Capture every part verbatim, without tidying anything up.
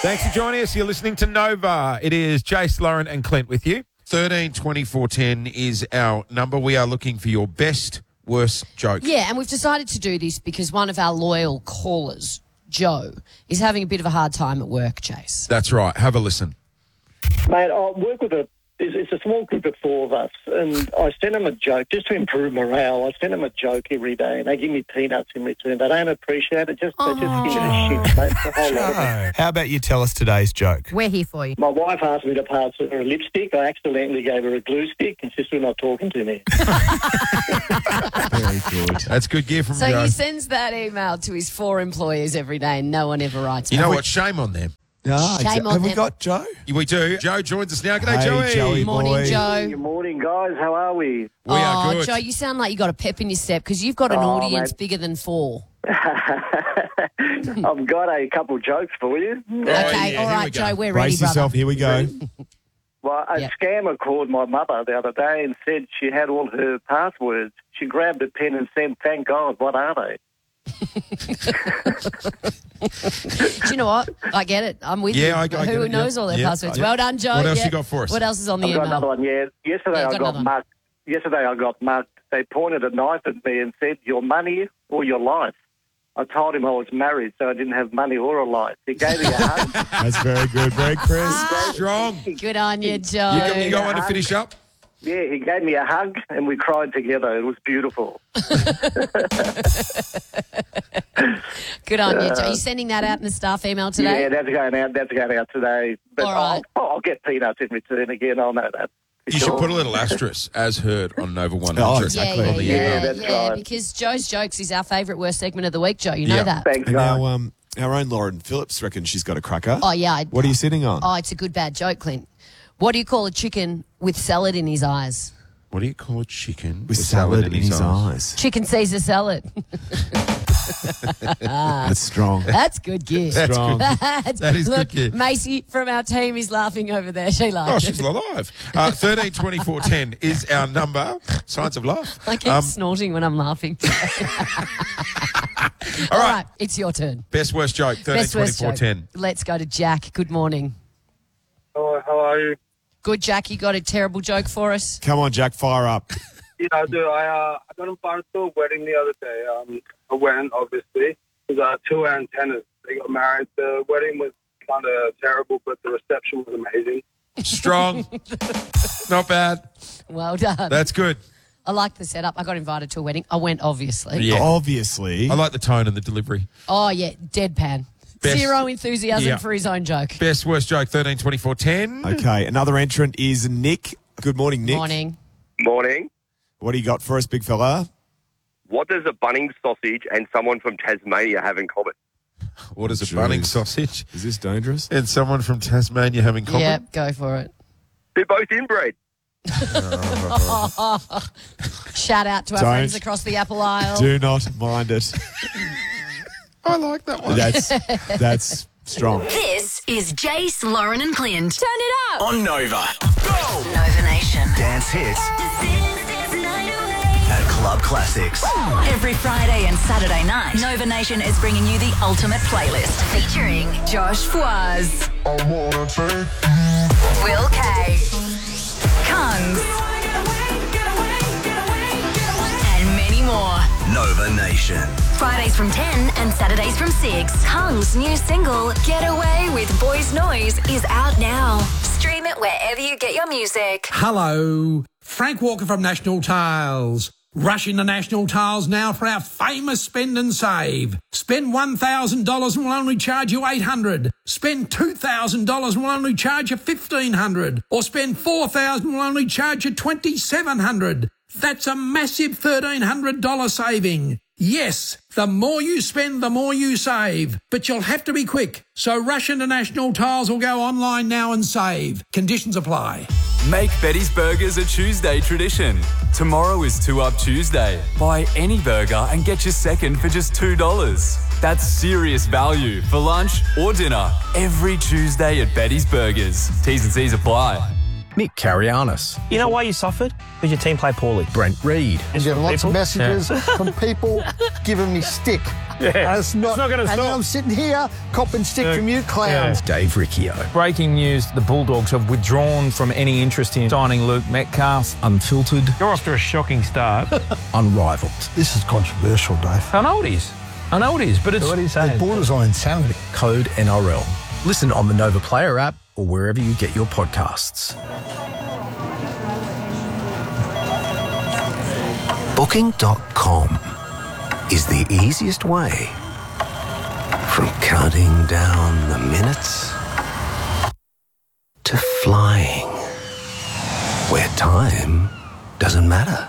Thanks for joining us. You're listening to Nova. It is Jace, Lauren and Clint with you. thirteen twenty-four ten is our number. We are looking for your best, worst joke. Yeah, and we've decided to do this because one of our loyal callers, Joe, is having a bit of a hard time at work, Jace. That's right. Have a listen. Mate, I work with a, it's, it's a small group of four of us, and I send them a joke just to improve morale. I send them a joke every day, and they give me peanuts in return. They don't appreciate it. Just, they just give me the shit, mate. The whole lot of it. How about you tell us today's joke? We're here for you. My wife asked me to pass her a lipstick. I accidentally gave her a glue stick, and she's still not talking to me. Very good. That's good gear from So Joe. he sends that email to his four employees every day and no one ever writes You back. know what? Shame on them. Ah, Shame exa- on Have we them. got Joe? We do. Joe joins us now. G'day, Hey, Joey. Joey. Morning, boy. Joe. Good morning, guys. How are we? We oh, are good. Joe, you sound like you got a pep in your step because you've got an Oh, audience mate. bigger than four. I've got a couple of jokes for you. Oh, Okay, yeah, all here we right, go. Joe, we're ready, Brace brother. yourself. Here we go. Well, a Yep. scammer called my mother the other day and said she had all her passwords. She grabbed a pen and said, "Thank God, what are they?" Do you know what? I get it. I'm with Yeah, you. I- I get Who it, knows yeah. all their Yeah. passwords? Yeah. Well done, Joe. What else Yeah. you got for us? What else is on the I've got another email? one, yeah. Yesterday Yeah, I got got another one. mugged. Yesterday I got mugged. They pointed a knife at me and said, "Your money or your life." I told him I was married, so I didn't have money or a life. He gave me a hug. That's very good. Very crisp. Strong. Good on you, Joe. You got, you got one to finish up? Yeah, he gave me a hug and we cried together. It was beautiful. Good on you, Joe. Are you sending that out in the staff email today? Yeah, that's going out. That's going out today. But All right. I'll, I'll get peanuts in return again. I'll know that. for You should sure. put a little asterisk, as heard on Nova one Oh, hundred. exactly. Yeah, on the yeah, email. yeah, that's yeah, right. because Joe's Jokes is our favourite worst segment of the week, Joe. You know Yeah. that? Thanks, And guys. now, um, our own Lauren Phillips reckons she's got a cracker. Oh, yeah. I- What are you sitting on? Oh, it's a good bad joke, Clint. What do you call a chicken with salad in his eyes? What do you call a chicken With salad in his eyes. Chicken Caesar salad. That's strong. That's good gear. That's Strong. good. That's, That is look, good gear. Macy from our team is laughing over there. She Oh, likes she's it. alive. Uh, thirteen twenty-four ten is our number. Signs of life. I keep Um, snorting when I'm laughing. all All right. right, it's your turn. Best worst joke. thirteen Best worst twenty-four ten. joke. Let's go to Jack. Good morning. Hello, how are you? Good, Jack. You got a terrible joke for us? Come on, Jack, fire up. Yeah, I do. I uh, I got invited to a wedding the other day. Um, I went, obviously. It was uh, two antennas. They got married. The wedding was kind of terrible, but the reception was amazing. Strong. Not bad. Well done. That's good. I like the setup. I got invited to a wedding. I went, obviously. Yeah. Obviously. I like the tone and the delivery. Oh, yeah, deadpan. Best- Zero enthusiasm Yeah. for his own joke. Best worst joke. thirteen twenty-four ten. Okay, another entrant is Nick. Good morning, Nick. Morning. Morning. What do you got for us, big fella? What does a Bunnings sausage and someone from Tasmania have in common? What is a Jeez. Bunnings sausage? Is this dangerous? And someone from Tasmania having common? Yep, go for it. They're both inbred. Shout out to our Don't. friends across the Apple Isle. Do not mind it. I like that one. That's that's strong. This is Jace, Lauren and Clint. Turn it up. On Nova. Nova Nation. Dance hits at Club Classics. Every Friday and Saturday night, Nova Nation is bringing you the ultimate playlist featuring Josh Fwaz, Will K, Kungs, and many more. Nova Nation. Fridays from ten and Saturdays from six. Kungs' new single, Get Away with Boys Noise, is out now. Stream it wherever you get your music. Hello, Frank Walker from National Tiles. Rush into National Tiles now for our famous spend and save. Spend one thousand dollars and we'll only charge you eight hundred dollars. Spend two thousand dollars and we'll only charge you fifteen hundred dollars. Or spend four thousand dollars and we'll only charge you twenty-seven hundred dollars. That's a massive thirteen hundred dollars saving. Yes, the more you spend, the more you save. But you'll have to be quick. So rush into National Tiles or go online now and save. Conditions apply. Make Betty's Burgers a Tuesday tradition. Tomorrow is Two Up Tuesday. Buy any burger and get your second for just two dollars. That's serious value for lunch or dinner every Tuesday at Betty's Burgers. T's and C's apply. Nick Carrianis. You know why you suffered? Because your team played poorly. Brent Reed. I'm getting lots People? of messages Yeah. from people giving me stick. Yeah. It's not, it's not going to stop. And then I'm sitting here, copping stick yeah. from you clowns. Yeah. Dave Riccio. Breaking news, the Bulldogs have withdrawn from any interest in signing Luke Metcalf. Unfiltered. You're off to a shocking start. Unrivaled. This is controversial, Dave. I know it is. I know it is, but it's... What are you saying? It borders on insanity. Code N R L. Listen on the Nova Player app or wherever you get your podcasts. Booking dot com is the easiest way from counting down the minutes to flying where time doesn't matter.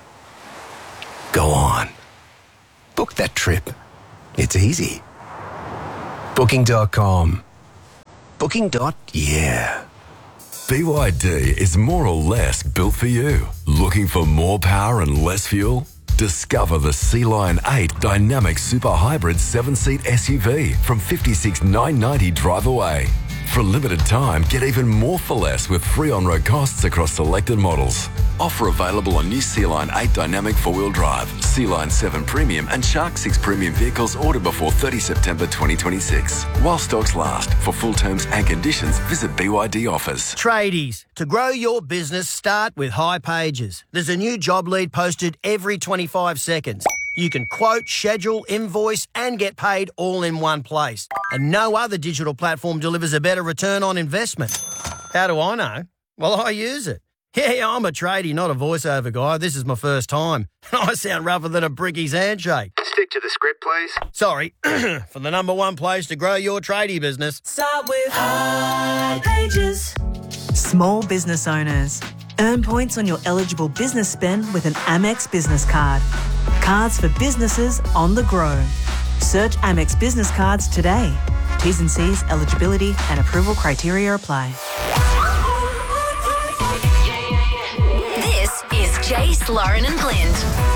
Go on. Book that trip. It's easy. Booking dot com. Booking. Yeah. B Y D is more or less built for you. Looking for more power and less fuel? Discover the Sea Lion eight Dynamic Super Hybrid seven-seat S U V from fifty-six thousand nine hundred ninety dollars drive away. For a limited time, get even more for less with free on-road costs across selected models. Offer available on new Sea Lion eight Dynamic four-wheel drive, Sea Lion seven Premium and Shark six Premium vehicles ordered before thirtieth September twenty twenty-six. While stocks last. For full terms and conditions, visit B Y D Offers. Tradies, to grow your business, start with High Pages. There's a new job lead posted every twenty-five seconds. You can quote, schedule, invoice and get paid all in one place. And no other digital platform delivers a better return on investment. How do I know? Well, I use it. Yeah, I'm a tradie, not a voiceover guy. This is my first time. I sound rougher than a bricky's handshake. Stick to the script, please. Sorry. For the number one place to grow your tradie business. Start with High Pages. Small business owners. Earn points on your eligible business spend with an Amex business card. Cards for businesses on the grow. Search Amex business cards today. T's and C's, eligibility and approval criteria apply. This is Jace, Lauren and Clint.